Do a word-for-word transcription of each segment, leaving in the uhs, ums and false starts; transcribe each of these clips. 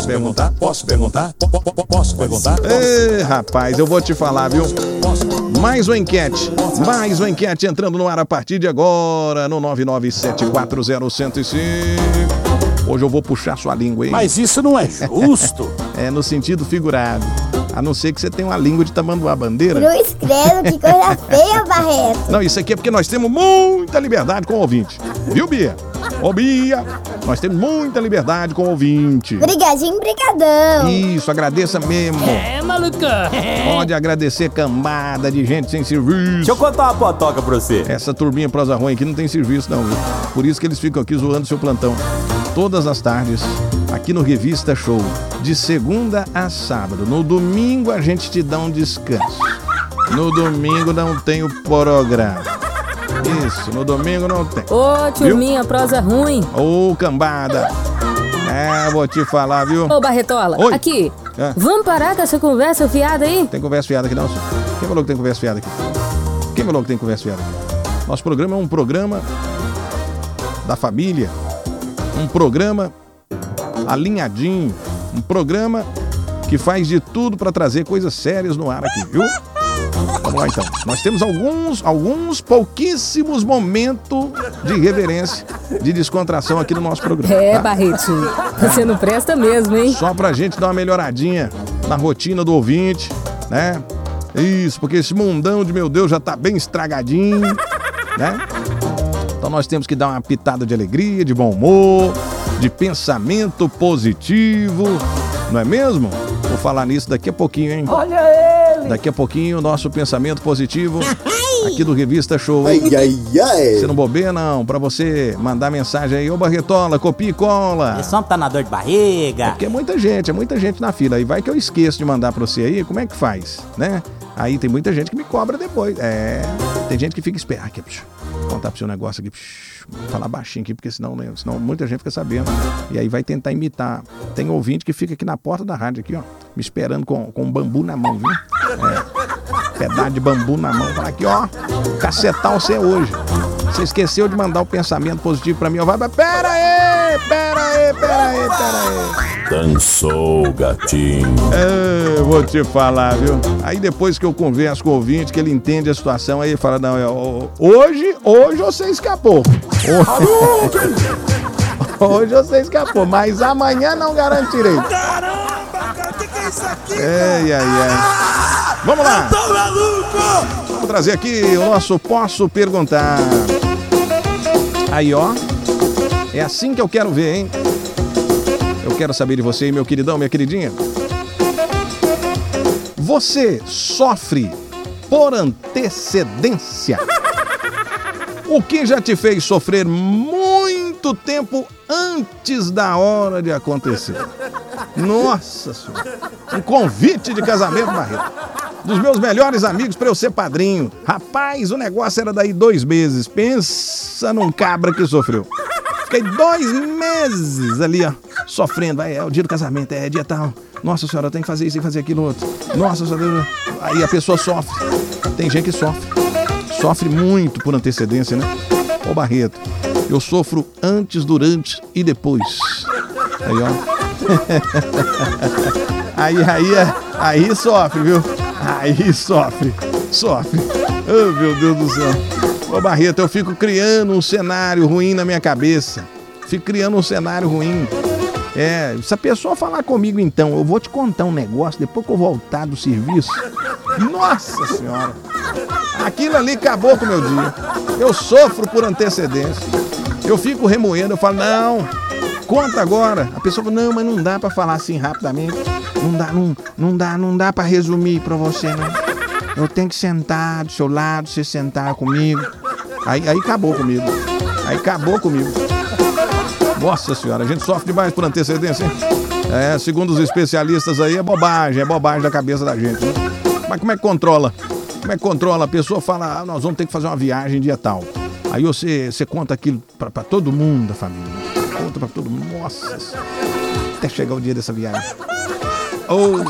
perguntar? Posso perguntar? Posso perguntar? Ei, rapaz, eu vou te falar, viu? Mais uma enquete. Mais uma enquete entrando no ar a partir de agora no nove nove sete quatro zero um zero cinco. Hoje eu vou puxar sua língua, hein? Mas isso não é justo. É no sentido figurado. A não ser que você tenha uma língua de tamanduá bandeira. Cruz credo, que coisa feia, Barreto. Não, isso aqui é porque nós temos muita liberdade com o ouvinte. Viu, Bia? Ô, Bia, nós temos muita liberdade com o ouvinte. Brigadinho, brigadão. Isso, agradeça mesmo. É, maluca. Pode agradecer cambada de gente sem serviço. Deixa eu contar uma potoca pra você. Essa turminha prosa ruim aqui não tem serviço não, viu? Por isso que eles ficam aqui zoando seu plantão. Todas as tardes, aqui no Revista Show, de segunda a sábado. No domingo a gente te dá um descanso. No domingo não tem o programa. Isso, no domingo não tem. Ô, turminha, prosa ruim. Ô, cambada. É, vou te falar, viu? Ô, Barretola, Oi. aqui. É. Vamos parar com essa conversa fiada aí? Tem conversa fiada aqui não, senhor? Quem falou que tem conversa fiada aqui? Quem falou que tem conversa fiada aqui? Nosso programa é um programa da família. Um programa alinhadinho. Um programa que faz de tudo para trazer coisas sérias no ar aqui, viu? Vamos lá então. Nós temos alguns, alguns pouquíssimos momentos de reverência, de descontração aqui no nosso programa. É, tá? Barretinho, você não presta mesmo, hein? Só pra gente dar uma melhoradinha na rotina do ouvinte, né? Isso, porque esse mundão de meu Deus já tá bem estragadinho, né? Então nós temos que dar uma pitada de alegria, de bom humor, de pensamento positivo, não é mesmo? Vou falar nisso daqui a pouquinho, hein? Olha ele! Daqui a pouquinho o nosso pensamento positivo aqui do Revista Show. Ai, ai, ai. Você não bobeia não, pra você mandar mensagem aí, ô Barretola, copia e cola. Esse homem tá na dor de barriga. Porque é muita gente, é muita gente na fila. Aí vai que eu esqueço de mandar pra você aí, como é que faz, né? Aí tem muita gente que me cobra depois. É, tem gente que fica esperando. Aqui, psh, vou contar pro seu negócio aqui, psh, vou falar baixinho aqui, porque senão, né, senão muita gente fica sabendo. E aí vai tentar imitar. Tem ouvinte que fica aqui na porta da rádio, aqui, ó, me esperando com, com um bambu na mão, viu? É, pedaço de bambu na mão. Fala aqui, ó, cacetar você hoje. Você esqueceu de mandar o pensamento positivo pra mim. Eu vai, pera aí, pera aí, pera aí, pera aí. Dançou, gatinho. É, vou te falar, viu? Aí depois que eu converso com o ouvinte, que ele entende a situação, aí ele fala, não, é, hoje, hoje você escapou. Hoje você escapou, mas amanhã não garantirei. Caramba, cara, o que, que é isso aqui? Ai, ai, ai. Vamos lá. Eu tô maluco! Vamos trazer aqui o nosso Posso Perguntar. Aí, ó. É assim que eu quero ver, hein? Eu quero saber de você, meu queridão, minha queridinha. Você sofre por antecedência? O que já te fez sofrer muito tempo antes da hora de acontecer? Nossa Senhora! Um convite de casamento, Barreto. Dos meus melhores amigos para eu ser padrinho. Rapaz, o negócio era daí dois meses. Pensa num cabra que sofreu. Fiquei dois meses ali, ó, sofrendo. Vai, é o dia do casamento, é dia tal. Nossa Senhora, eu tenho que fazer isso e fazer aquilo outro. Nossa Senhora, aí a pessoa sofre. Tem gente que sofre. Sofre muito por antecedência, né? Ô Barreto, eu sofro antes, durante e depois. Aí, ó. Aí, aí, aí sofre, viu? Aí sofre, sofre. Oh, meu Deus do céu. Ô Barreto, eu fico criando um cenário ruim na minha cabeça. Fico criando um cenário ruim. É, se a pessoa falar comigo então, eu vou te contar um negócio depois que eu voltar do serviço. Nossa Senhora. Aquilo ali acabou com o meu dia. Eu sofro por antecedência. Eu fico remoendo, eu falo, não, conta agora. A pessoa fala, não, mas não dá pra falar assim rapidamente. Não dá, não, não dá, não dá pra resumir pra você, não. Eu tenho que sentar do seu lado, você sentar comigo. Aí, aí acabou comigo. Aí acabou comigo. Nossa Senhora, a gente sofre demais por antecedência, hein? É, segundo os especialistas aí, é bobagem, é bobagem da cabeça da gente, né? Mas como é que controla? Como é que controla? A pessoa fala, ah, nós vamos ter que fazer uma viagem dia tal. Aí você, você conta aquilo pra, pra todo mundo da família. Conta pra todo mundo. Nossa Senhora. Até chegar o dia dessa viagem. Oh.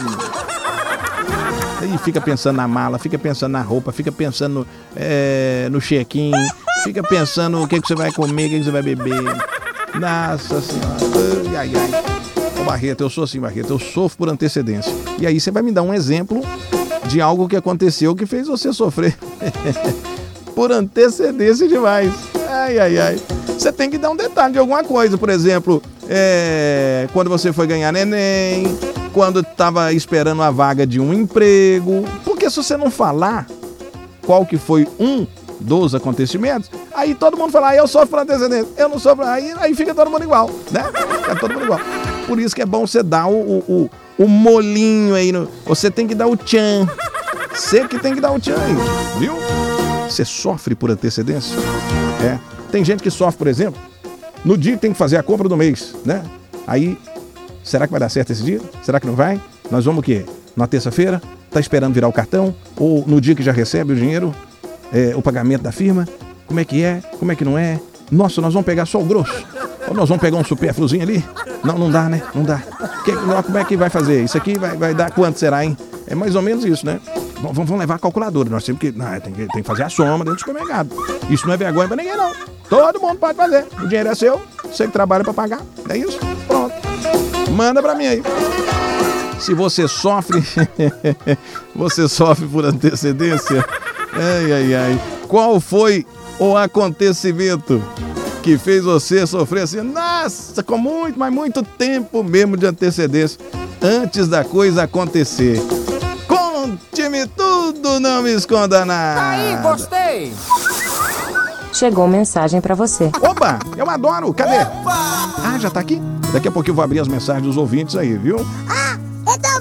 Aí fica pensando na mala, fica pensando na roupa, fica pensando é, no check-in, fica pensando o que, que você vai comer, o que, que você vai beber. Nossa Senhora. Ai, ai, ai. Ô, Barreto, eu sou assim, Barreto, eu sofro por antecedência. E aí você vai me dar um exemplo de algo que aconteceu que fez você sofrer. Por antecedência demais. Ai, ai, ai. Você tem que dar um detalhe de alguma coisa. Por exemplo, é... quando você foi ganhar neném, quando estava esperando a vaga de um emprego. Porque se você não falar qual que foi um dos acontecimentos, aí todo mundo fala, ah, eu sofro por antecedência, eu não sofro, aí, aí fica todo mundo igual, né? Fica todo mundo igual. Por isso que é bom você dar o, o, o, o molinho aí, no... você tem que dar o tchan. Você que tem que dar o tchan aí, viu? Você sofre por antecedência? É. Tem gente que sofre, por exemplo, no dia que tem que fazer a compra do mês, né? Aí, será que vai dar certo esse dia? Será que não vai? Nós vamos o quê? Na terça-feira? Tá esperando virar o cartão? Ou no dia que já recebe o dinheiro? É, o pagamento da firma? Como é que é? Como é que não é? Nossa, nós vamos pegar só o grosso? Ou nós vamos pegar um supérfluozinho ali? Não, não dá, né? Não dá. Que, como é que vai fazer? Isso aqui vai, vai dar quanto será, hein? É mais ou menos isso, né? Vamos, vamos levar a calculadora. Nós temos que, não, tem que... Tem que fazer a soma dentro do supermercado. Isso não é vergonha pra ninguém, não. Todo mundo pode fazer. O dinheiro é seu. Você que trabalha pra pagar. É isso? Pronto. Manda pra mim aí. Se você sofre... você sofre por antecedência... Ai, ai, ai. Qual foi o acontecimento que fez você sofrer assim? Nossa, com muito, mas muito tempo mesmo de antecedência antes da coisa acontecer. Conte-me tudo, não me esconda nada. Aí, gostei! Chegou mensagem pra você. Opa, eu adoro. Cadê? Ah, já tá aqui? Daqui a pouco eu vou abrir as mensagens dos ouvintes aí, viu? Ah,